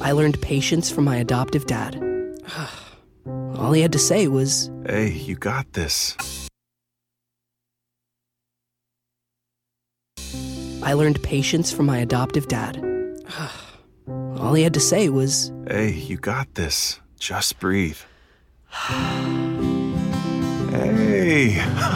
I learned patience from my adoptive dad. All he had to say was, Hey, you got this. I learned patience from my adoptive dad. All he had to say was, Hey, you got this. Just breathe. Hey.